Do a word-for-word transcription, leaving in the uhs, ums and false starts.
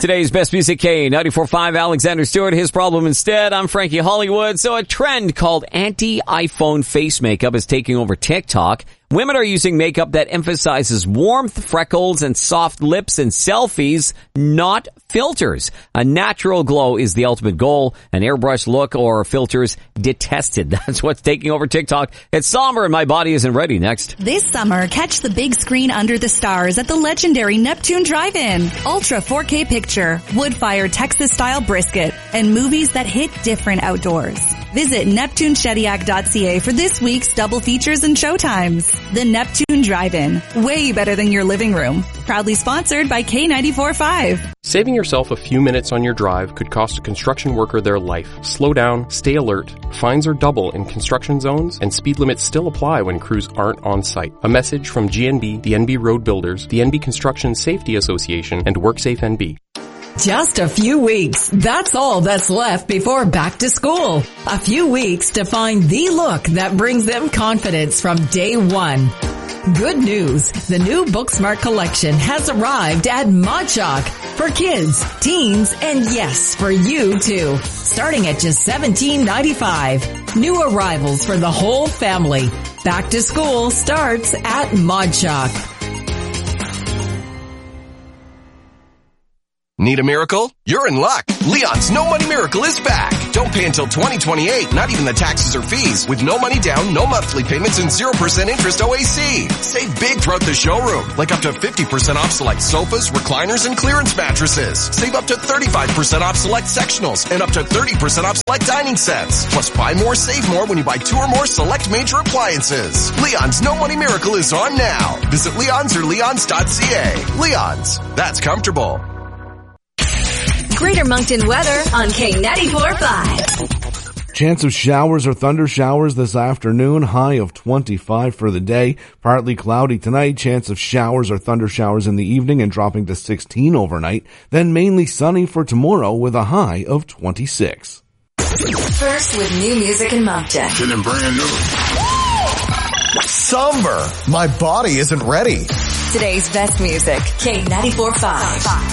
Today's best music, K ninety-four point five, Alexander Stewart, His Problem Instead. I'm Frankie Hollywood. So a trend called anti-iPhone face makeup is taking over TikTok. Women are using makeup that emphasizes warmth, freckles, and soft lips in selfies, not filters. A natural glow is the ultimate goal. An airbrush look or filters detested. That's what's taking over TikTok. It's somber and my body isn't ready. Next. This summer, catch the big screen under the stars at the legendary Neptune Drive-In. Ultra four K picture, wood-fired Texas-style brisket, and movies that hit different outdoors. Visit Neptune Shediac dot c a for this week's double features and showtimes. The Neptune Drive-In. Way better than your living room. Proudly sponsored by K ninety-four point five. Saving yourself a few minutes on your drive could cost a construction worker their life. Slow down, stay alert. Fines are double in construction zones, and speed limits still apply when crews aren't on site. A message from G N B, the N B Road Builders, the N B Construction Safety Association, and WorkSafe N B. Just a few weeks. That's all that's left before back to school. A few weeks to find the look that brings them confidence from day one. Good news. The new Booksmart collection has arrived at ModShock for kids, teens, and yes, for you too. Starting at just seventeen ninety-five. New arrivals for the whole family. Back to school starts at ModShock. Need a miracle? You're in luck. Leon's No Money Miracle is back. Don't pay until twenty twenty-eight, not even the taxes or fees, with no money down, no monthly payments, and zero percent interest O A C. Save big throughout the showroom, like up to fifty percent off select sofas, recliners, and clearance mattresses. Save up to thirty-five percent off select sectionals, and up to thirty percent off select dining sets. Plus, buy more, save more when you buy two or more select major appliances. Leon's No Money Miracle is on now. Visit Leon's or Leon's dot c a. Leon's. That's comfortable. Greater Moncton weather on K ninety-four point five. Chance of showers or thunder showers this afternoon. High of twenty-five for the day. Partly cloudy tonight. Chance of showers or thunder showers in the evening and dropping to sixteen overnight. Then mainly sunny for tomorrow with a high of twenty-six. First with new music in Moncton. Getting brand new. Somber. My body isn't ready. Today's best music. K ninety-four point five.